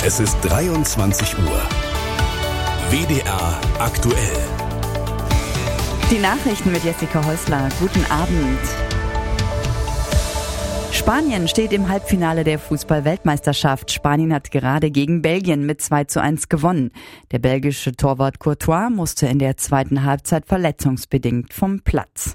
Es ist 23 Uhr. WDR aktuell. Die Nachrichten mit Jessica Häusler. Guten Abend. Spanien steht im Halbfinale der Fußball-Weltmeisterschaft. Spanien hat gerade gegen Belgien mit 2:1 gewonnen. Der belgische Torwart Courtois musste in der zweiten Halbzeit verletzungsbedingt vom Platz.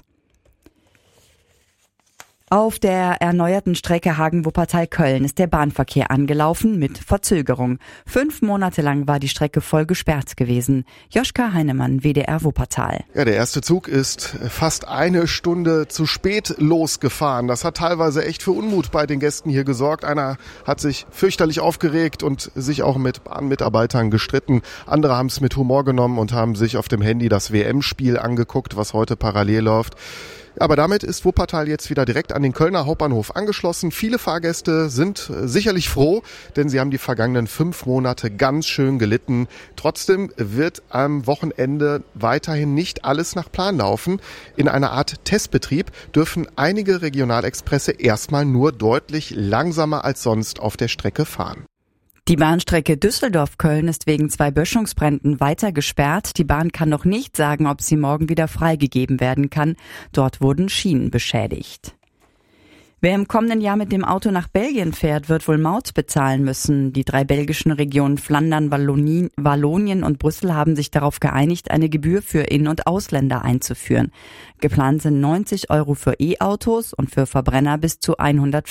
Auf der erneuerten Strecke Hagen-Wuppertal-Köln ist der Bahnverkehr angelaufen mit Verzögerung. 5 Monate lang war die Strecke voll gesperrt gewesen. Joschka Heinemann, WDR Wuppertal. Ja, der erste Zug ist fast 1 Stunde zu spät losgefahren. Das hat teilweise echt für Unmut bei den Gästen hier gesorgt. Einer hat sich fürchterlich aufgeregt und sich auch mit Bahnmitarbeitern gestritten. Andere haben es mit Humor genommen und haben sich auf dem Handy das WM-Spiel angeguckt, was heute parallel läuft. Aber damit ist Wuppertal jetzt wieder direkt an den Kölner Hauptbahnhof angeschlossen. Viele Fahrgäste sind sicherlich froh, denn sie haben die vergangenen 5 Monate ganz schön gelitten. Trotzdem wird am Wochenende weiterhin nicht alles nach Plan laufen. In einer Art Testbetrieb dürfen einige Regionalexpresse erstmal nur deutlich langsamer als sonst auf der Strecke fahren. Die Bahnstrecke Düsseldorf-Köln ist wegen 2 Böschungsbränden weiter gesperrt. Die Bahn kann noch nicht sagen, ob sie morgen wieder freigegeben werden kann. Dort wurden Schienen beschädigt. Wer im kommenden Jahr mit dem Auto nach Belgien fährt, wird wohl Maut bezahlen müssen. Die 3 belgischen Regionen Flandern, Wallonien und Brüssel haben sich darauf geeinigt, eine Gebühr für In- und Ausländer einzuführen. Geplant sind 90 € für E-Autos und für Verbrenner bis zu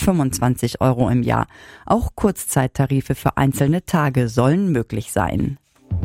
125 € im Jahr. Auch Kurzzeittarife für einzelne Tage sollen möglich sein.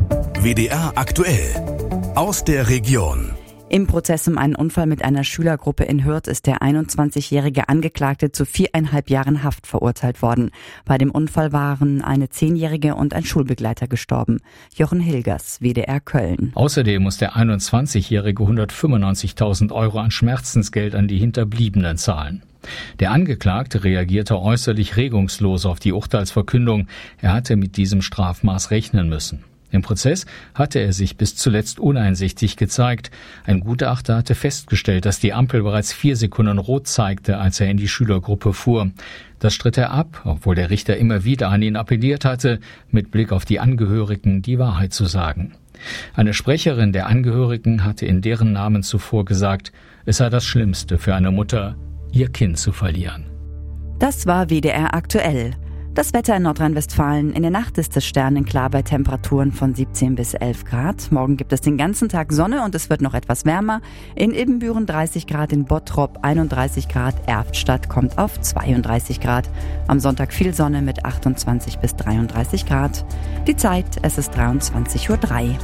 WDR aktuell. Aus der Region. Im Prozess um einen Unfall mit einer Schülergruppe in Hürth ist der 21-jährige Angeklagte zu 4,5 Jahren Haft verurteilt worden. Bei dem Unfall waren eine 10-jährige und ein Schulbegleiter gestorben. Jochen Hilgers, WDR Köln. Außerdem muss der 21-jährige 195.000 € an Schmerzensgeld an die Hinterbliebenen zahlen. Der Angeklagte reagierte äußerlich regungslos auf die Urteilsverkündung. Er hatte mit diesem Strafmaß rechnen müssen. Im Prozess hatte er sich bis zuletzt uneinsichtig gezeigt. Ein Gutachter hatte festgestellt, dass die Ampel bereits 4 Sekunden rot zeigte, als er in die Schülergruppe fuhr. Das stritt er ab, obwohl der Richter immer wieder an ihn appelliert hatte, mit Blick auf die Angehörigen die Wahrheit zu sagen. Eine Sprecherin der Angehörigen hatte in deren Namen zuvor gesagt, es sei das Schlimmste für eine Mutter, ihr Kind zu verlieren. Das war WDR aktuell. Das Wetter in Nordrhein-Westfalen. In der Nacht ist es sternenklar bei Temperaturen von 17 bis 11 Grad. Morgen gibt es den ganzen Tag Sonne und es wird noch etwas wärmer. In Ibbenbüren 30 Grad, in Bottrop 31 Grad, Erftstadt kommt auf 32 Grad. Am Sonntag viel Sonne mit 28 bis 33 Grad. Die Zeit, es ist 23:03 Uhr.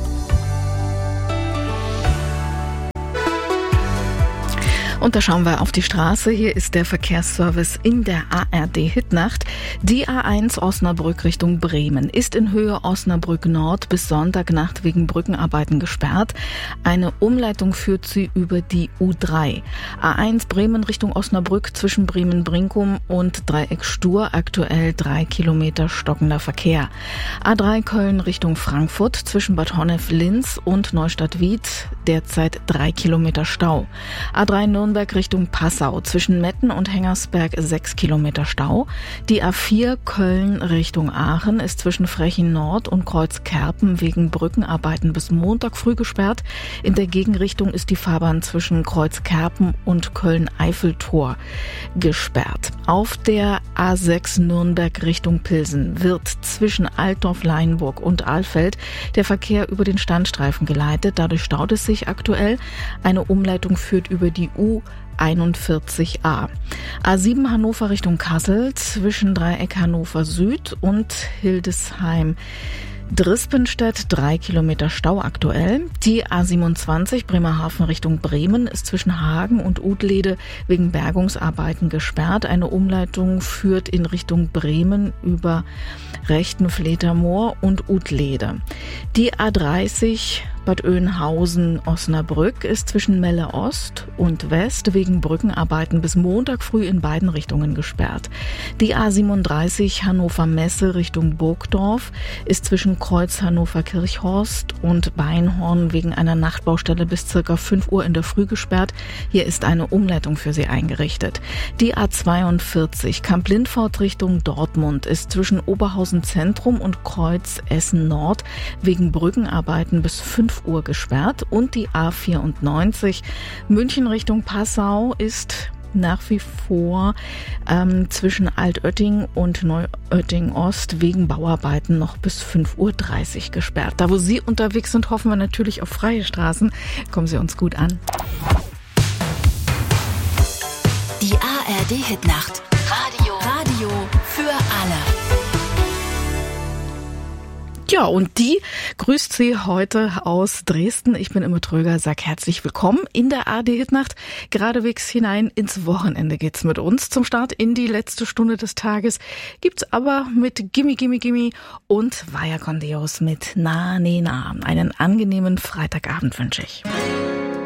Und da schauen wir auf die Straße. Hier ist der Verkehrsservice in der ARD-Hitnacht. Die A1 Osnabrück Richtung Bremen ist in Höhe Osnabrück Nord bis Sonntagnacht wegen Brückenarbeiten gesperrt. Eine Umleitung führt sie über die U3. A1 Bremen Richtung Osnabrück zwischen Bremen-Brinkum und Dreieck Stur aktuell 3 Kilometer stockender Verkehr. A3 Köln Richtung Frankfurt zwischen Bad Honnef-Linz und Neustadt-Wied derzeit 3 Kilometer Stau. A3 Nürnberg Richtung Passau zwischen Metten und Hengersberg 6 Kilometer Stau. Die A4 Köln Richtung Aachen ist zwischen Frechen Nord und Kreuzkerpen wegen Brückenarbeiten bis Montag früh gesperrt. In der Gegenrichtung ist die Fahrbahn zwischen Kreuzkerpen und Köln-Eiffeltor gesperrt. Auf der A6 Nürnberg Richtung Pilsen wird zwischen Altdorf-Leinburg und Alfeld der Verkehr über den Standstreifen geleitet. Dadurch staut es sich aktuell. Eine Umleitung führt über die U41a. A7 Hannover Richtung Kassel zwischen Dreieck Hannover Süd und Hildesheim Drispenstedt 3 Kilometer Stau aktuell. Die A27 Bremerhaven Richtung Bremen ist zwischen Hagen und Udlede wegen Bergungsarbeiten gesperrt. Eine Umleitung führt in Richtung Bremen über Rechtenfletermoor und Udlede. Die A30 Bad Oeynhausen Osnabrück ist zwischen Melle Ost und West wegen Brückenarbeiten bis Montag früh in beiden Richtungen gesperrt. Die A37 Hannover-Messe Richtung Burgdorf ist zwischen Kreuz Hannover-Kirchhorst und Beinhorn wegen einer Nachtbaustelle bis ca. 5 Uhr in der Früh gesperrt. Hier ist eine Umleitung für sie eingerichtet. Die A42 Kamp-Lindfort Richtung Dortmund ist zwischen Oberhausen Zentrum und Kreuz Essen Nord wegen Brückenarbeiten bis 5 Uhr gesperrt. Und die A94 München Richtung Passau ist nach wie vor zwischen Altötting und Neuötting Ost wegen Bauarbeiten noch bis 5.30 Uhr gesperrt. Da, wo Sie unterwegs sind, hoffen wir natürlich auf freie Straßen. Kommen Sie uns gut an. Die ARD-Hitnacht. Radio für alle. Ja, und die grüßt Sie heute aus Dresden. Ich bin Imme Tröger, sag herzlich willkommen in der ARD-Hitnacht. Geradewegs hinein ins Wochenende geht's mit uns. Zum Start in die letzte Stunde des Tages gibt's aber mit Gimme Gimme Gimme und Vaya con Dios mit Na Ne Na. Einen angenehmen Freitagabend wünsche ich.